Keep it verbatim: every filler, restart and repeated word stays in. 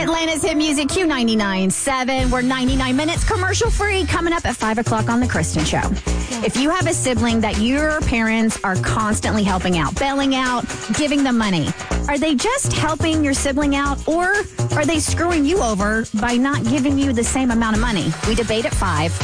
Atlanta's hit music, Q ninety-nine point seven. We're ninety-nine minutes commercial free, coming up at five o'clock on The Kristen Show. If you have a sibling that your parents are constantly helping out, bailing out, giving them money, are they just helping your sibling out, or are they screwing you over by not giving you the same amount of money? We debate at five.